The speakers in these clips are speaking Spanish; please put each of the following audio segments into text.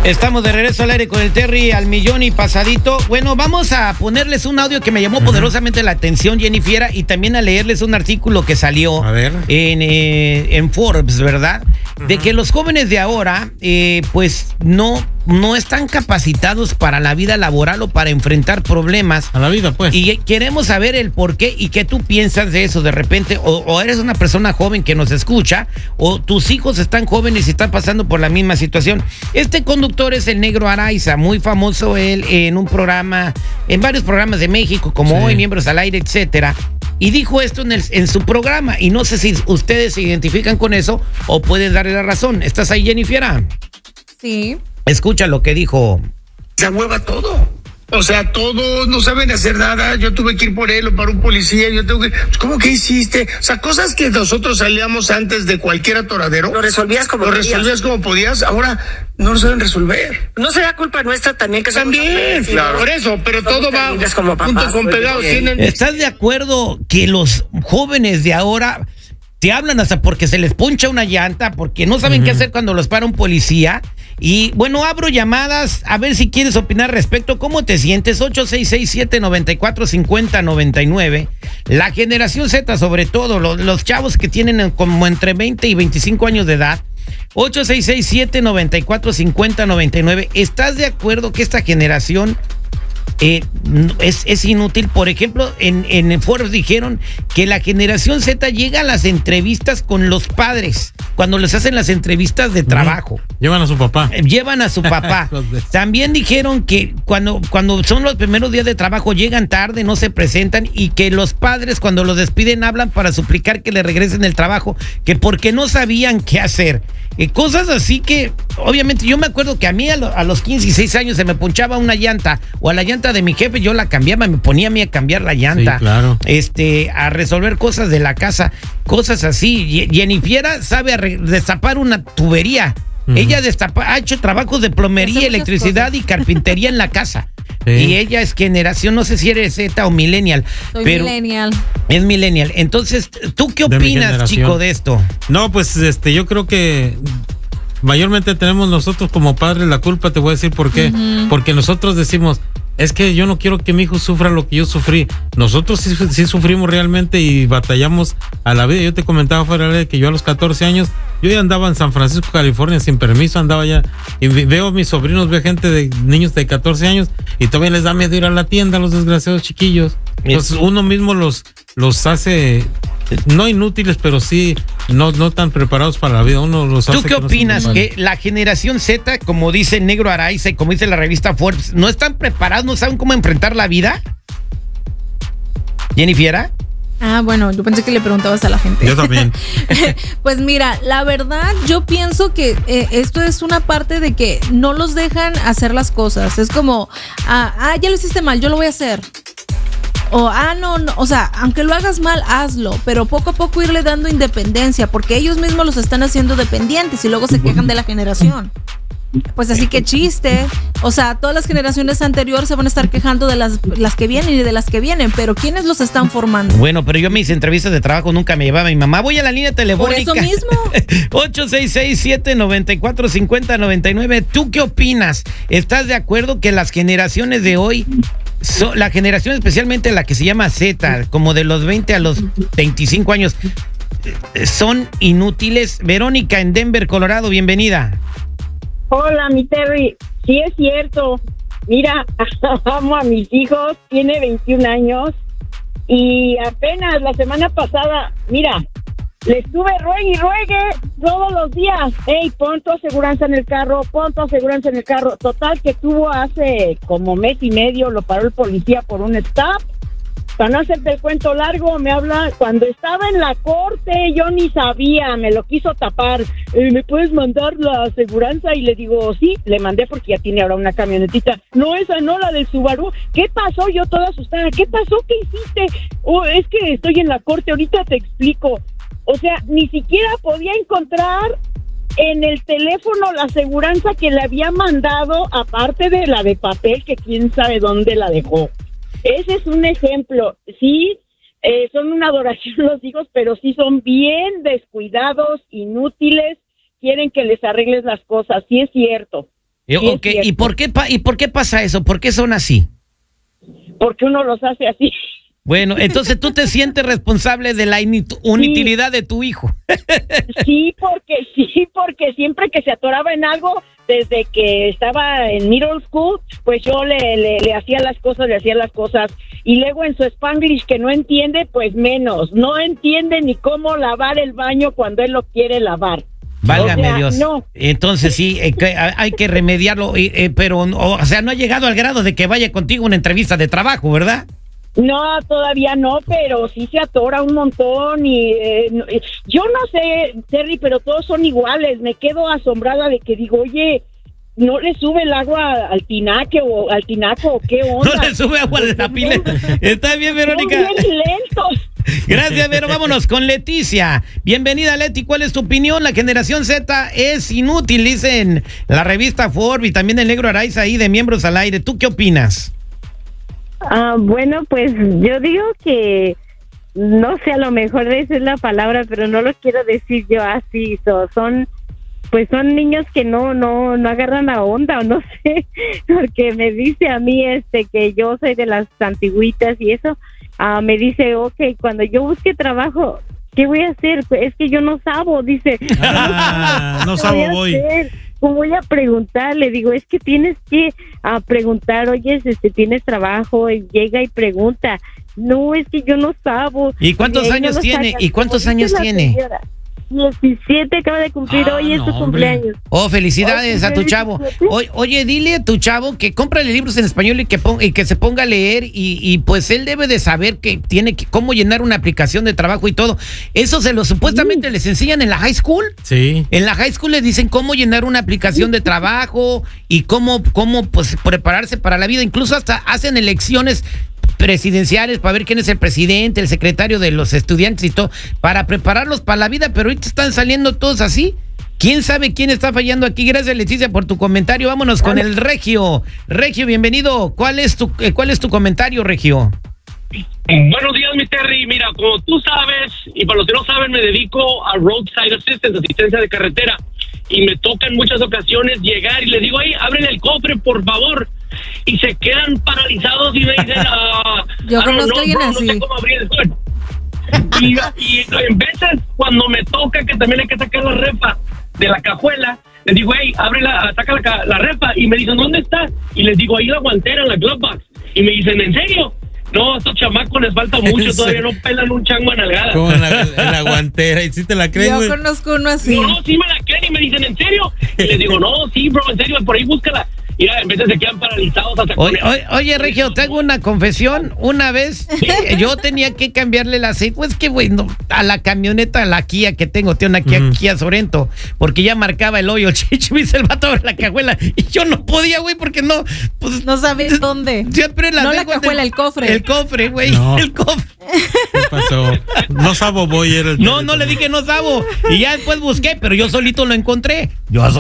Estamos de regreso al aire con el Terry al millón y pasadito. Bueno, vamos a ponerles un audio que me llamó poderosamente la atención, Jennifer, y también a leerles un artículo que salió en Forbes, ¿verdad? De que los jóvenes de ahora, pues no están capacitados para la vida laboral o para enfrentar problemas. A la vida, pues. Y queremos saber el por qué y qué tú piensas de eso de repente. O eres una persona joven que nos escucha, o tus hijos están jóvenes y están pasando por la misma situación. Este conductor es el Negro Araiza, muy famoso él en un programa, en varios programas de México, como Hoy, Miembros al Aire, etcétera. Y dijo esto en su programa. Y no sé si ustedes se identifican con eso o pueden darle la razón. ¿Estás ahí, Jennifer? Sí. Escucha lo que dijo. Se hueva todo. O sea, todos no saben hacer nada. Yo tuve que ir por él o para un policía. Yo tengo que... ¿Cómo que hiciste? O sea, cosas que nosotros salíamos antes de cualquier atoradero. Lo resolvías como podías. Lo resolvías como podías. Ahora no lo saben resolver. No será culpa nuestra también que también, claro. Por eso, pero somos todo va como papás, junto con pegados. ¿Estás de acuerdo que los jóvenes de ahora te hablan hasta porque se les poncha una llanta, porque no saben qué hacer cuando los para un policía? Y bueno, abro llamadas a ver si quieres opinar respecto. ¿Cómo te sientes? 866-794-5099. La generación Z, sobre todo, los chavos que tienen como entre 20 y 25 años de edad. 866-794-5099. ¿Estás de acuerdo que esta generación es inútil? Por ejemplo, en Forbes dijeron que la generación Z llega a las entrevistas con los padres, cuando les hacen las entrevistas de trabajo. Llevan a su papá. Llevan a su papá. También dijeron que cuando son los primeros días de trabajo llegan tarde, no se presentan, y que los padres cuando los despiden hablan para suplicar que le regresen el trabajo, que porque no sabían qué hacer. Cosas así que, obviamente, yo me acuerdo que a mí a los 15 y 16 años se me ponchaba una llanta, o a la llanta de mi jefe yo la cambiaba, me ponía a mí a cambiar la llanta. Sí, claro. A resolver cosas de la casa, cosas así. Jennifer sabe destapar una tubería. Ella ha hecho trabajos de plomería, electricidad y carpintería en la casa. Sí. Y ella es generación, no sé si eres Z o millennial. Soy millennial. Es millennial. Entonces, ¿tú qué opinas, chico, de esto? No, pues yo creo que mayormente tenemos nosotros como padres la culpa. Te voy a decir por qué. Porque nosotros decimos, es que yo no quiero que mi hijo sufra lo que yo sufrí. Nosotros sí sufrimos realmente y batallamos a la vida. Yo te comentaba fuera de que yo a los 14 años, yo ya andaba en San Francisco, California, sin permiso, andaba ya. Y veo a mis sobrinos, veo niños de 14 años, y todavía les da miedo ir a la tienda a los desgraciados chiquillos. Entonces uno mismo los hace... no inútiles, pero sí no tan preparados para la vida. Uno los hace. ¿Tú qué opinas? Que la generación Z, como dice Negro Araiza y como dice la revista Forbes, no están preparados, no saben cómo enfrentar la vida. ¿Jennifer? Bueno, yo pensé que le preguntabas a la gente. Yo también. Pues mira, la verdad, yo pienso que esto es una parte de que no los dejan hacer las cosas. Es como, ya lo hiciste mal, yo lo voy a hacer. O, no, o sea, aunque lo hagas mal, hazlo, pero poco a poco irle dando independencia, porque ellos mismos los están haciendo dependientes y luego se quejan de la generación. Pues así que chiste. O sea, todas las generaciones anteriores se van a estar quejando de las que vienen y de las que vienen, pero ¿quiénes los están formando? Bueno, pero yo a mis entrevistas de trabajo nunca me llevaba mi mamá. Voy a la línea telefónica. Por eso mismo. 866-794-5099. ¿Tú qué opinas? ¿Estás de acuerdo que las generaciones de hoy, la generación especialmente la que se llama Z, como de los 20 a los 25 años, son inútiles? Verónica en Denver, Colorado, bienvenida. Hola, mi Terry. Sí, es cierto. Mira, amo a mis hijos, tiene 21 años y apenas la semana pasada, mira, le estuve ruegue y ruegue todos los días. Hey, pon tu aseguranza en el carro, pon tu aseguranza en el carro. Total que tuvo hace como mes y medio, lo paró el policía por un stop. Para no hacerte el cuento largo, me habla cuando estaba en la corte, yo ni sabía, me lo quiso tapar. ¿Me puedes mandar la aseguranza? Y le digo, sí, le mandé porque ya tiene ahora una camionetita. No, esa no, la del Subaru. ¿Qué pasó? Yo toda asustada. ¿Qué pasó? ¿Qué hiciste? Es que estoy en la corte, ahorita te explico. O sea, ni siquiera podía encontrar en el teléfono la aseguranza que le había mandado, aparte de la de papel, que quién sabe dónde la dejó. Ese es un ejemplo. Sí, son una adoración los hijos, pero sí son bien descuidados, inútiles, quieren que les arregles las cosas, sí es cierto. Ok, ¿y por qué pasa eso? ¿Por qué son así? Porque uno los hace así. Bueno, entonces tú te sientes responsable de la inutilidad de tu hijo. Sí, porque siempre que se atoraba en algo, desde que estaba en middle school, pues yo le hacía las cosas, y luego en su Spanglish que no entiende, pues menos, no entiende ni cómo lavar el baño cuando él lo quiere lavar. Válgame o sea, Dios. No. Entonces sí, hay que remediarlo, pero, o sea, no ha llegado al grado de que vaya contigo a una entrevista de trabajo, ¿verdad? No, todavía no, pero sí se atora un montón y yo no sé, Terry, pero todos son iguales. Me quedo asombrada de que digo, oye, ¿no le sube el agua al tinaco o qué onda? No le sube agua a la pila. Está bien, Verónica. Son bien lentos. Gracias, Vero. Vámonos con Leticia. Bienvenida, Leti. ¿Cuál es tu opinión? La generación Z es inútil, dicen la revista Forbes y también el Negro Araiza ahí de Miembros al Aire. ¿Tú qué opinas? Bueno, pues yo digo que no sé, a lo mejor esa es la palabra, pero no lo quiero decir yo así. Son niños que no agarran la onda, o no sé, porque me dice a mí que yo soy de las antigüitas y eso. Me dice, okay, cuando yo busque trabajo, ¿qué voy a hacer? Es que yo no sabo, dice. No sabo, voy. ¿Cómo voy a preguntar? Le digo, es que tienes que preguntar, oye, ¿tienes trabajo? Y llega y pregunta. No, es que yo no sabo. ¿Y cuántos años tiene? ¿Y cuántos años tiene? 17, acaba de cumplir, hoy es su cumpleaños. Oh, felicidades a tu chavo. Oye, dile a tu chavo que cómprale libros en español y que se ponga a leer y pues él debe de saber que tiene que cómo llenar una aplicación de trabajo y todo. Eso supuestamente les enseñan en la high school. Sí. En la high school les dicen cómo llenar una aplicación de trabajo y cómo pues prepararse para la vida. Incluso hasta hacen elecciones presidenciales para ver quién es el presidente, el secretario de los estudiantes y todo, para prepararlos para la vida, pero ahorita están saliendo todos así. ¿Quién sabe quién está fallando aquí? Gracias, Leticia, por tu comentario. Vámonos con el Regio. Regio, bienvenido. ¿Cuál es tu comentario, Regio? Buenos días, mi Terry. Mira, como tú sabes, y para los que no saben, me dedico a roadside assistance, asistencia de carretera, y me toca en muchas ocasiones llegar y les digo, hey, ábrele el cofre, por favor, y se quedan paralizados y me dicen, yo conozco a alguien así. No sé cómo abrir el cofre. Y en veces, cuando me toca que también hay que sacar la repa de la cajuela, les digo, hey, saca la repa, y me dicen, ¿dónde está? Y les digo, ahí la guantera, en la glove box, y me dicen, ¿en serio? No, a estos chamacos les falta mucho, todavía no pelan un chango a nalgada. Como en la guantera, ¿y si te la creen? Yo conozco uno así. No, sí me la creen y me dicen, ¿en serio? Y les digo, no, sí, bro, en serio, por ahí búscala. Mira, en vez de se quedan paralizados hasta Oye, Regio, te hago una confesión. Una vez yo tenía que cambiarle el aceite. Pues que, güey, a la camioneta, a la Kia que tengo, una Kia Sorento, porque ya marcaba el hoyo, chicho, me hizo el vato de la cajuela. Y yo no podía, güey, porque no. Pues, no sabes dónde. Siempre no la cajuela, el cofre. El cofre, güey. No. El cofre. ¿Qué pasó? No sabo, voy. Era el no le dije no sabo. Y ya después busqué, pero yo solito lo encontré.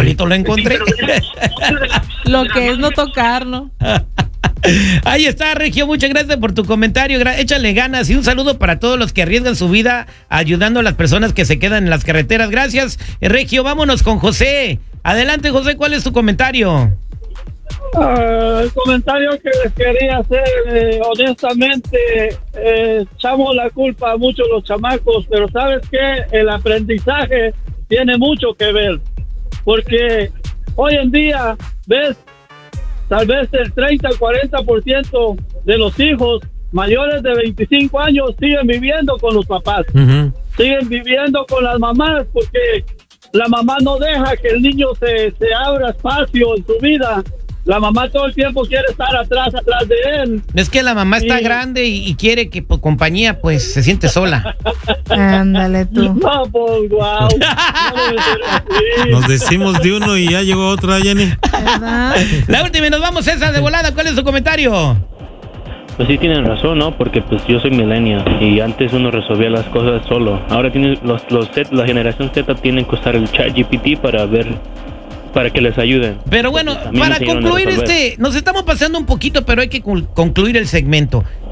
Lo que es no tocar, ¿no? Ahí está, Regio, muchas gracias por tu comentario. Échale ganas y un saludo para todos los que arriesgan su vida ayudando a las personas que se quedan en las carreteras. Gracias, Regio. Vámonos con José. Adelante, José, ¿cuál es tu comentario? El comentario que les quería hacer, honestamente, echamos la culpa a muchos los chamacos, pero ¿sabes qué? El aprendizaje tiene mucho que ver, porque hoy en día, ves, tal vez el 30 al 40% de los hijos mayores de 25 años siguen viviendo con los papás, siguen viviendo con las mamás, porque la mamá no deja que el niño se abra espacio en su vida. La mamá todo el tiempo quiere estar atrás de él. Es que la mamá está grande y quiere que por compañía pues se siente sola. Ándale tú. No, pues wow. Nos decimos de uno y ya llegó otro, Jenny. ¿Verdad? La última y nos vamos, esa de volada. ¿Cuál es su comentario? Pues sí tienen razón, ¿no? Porque pues yo soy millennial y antes uno resolvía las cosas solo. Ahora tienen la generación Z tienen que usar el ChatGPT para que les ayuden. Pero bueno, para concluir nos estamos pasando un poquito, pero hay que concluir el segmento.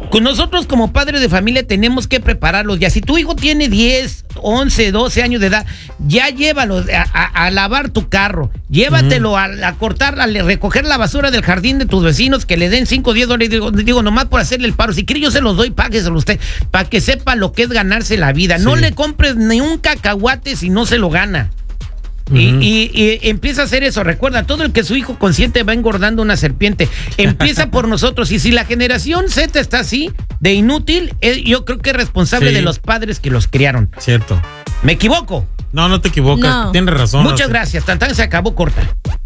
Con nosotros como padres de familia tenemos que prepararlos. Ya si tu hijo tiene 10, 11, 12 años de edad, ya llévalo a lavar tu carro. Llévatelo a cortar, a recoger la basura del jardín de tus vecinos, que le den 5 o 10 dólares. Digo, nomás por hacerle el paro. Si quiere yo se los doy, págueselo usted, para que sepa lo que es ganarse la vida. Sí. No le compres ni un cacahuate si no se lo gana. Y empieza a hacer eso. Recuerda, todo el que su hijo consiente va engordando una serpiente. Empieza por nosotros. Y si la generación Z está así, de inútil, yo creo que es responsable de los padres que los criaron. Cierto. ¿Me equivoco? No, no te equivocas. No. Tienes razón. Muchas gracias. Tantán se acabó corta.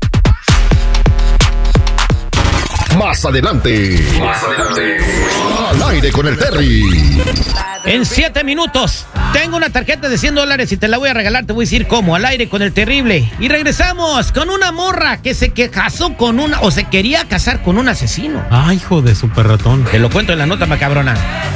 Más adelante. Al aire con el Terry. En 7 minutos tengo una tarjeta de $100 y te la voy a regalar. Te voy a decir cómo. Al aire con el terrible. Y regresamos con una morra que se casó con se quería casar con un asesino. Ay, hijo de super ratón. Te lo cuento en la nota macabrona.